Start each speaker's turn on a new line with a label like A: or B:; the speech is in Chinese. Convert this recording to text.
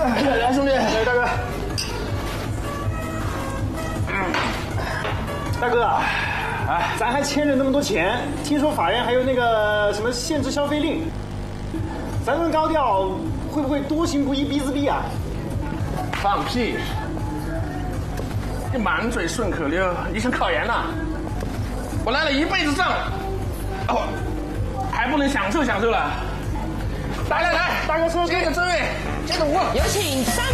A: 来，兄弟，来，大哥。大哥，哎，咱还欠着那么多钱，听说法院还有那个什么限制消费令，咱这么高调，会不会多行不义必自毙啊？
B: 放屁！你满嘴顺口溜，你想考研呐？我来了一辈子账，哦，还不能享受享受了？来，
A: 大哥，
B: 接个这位，接着我。
C: 有请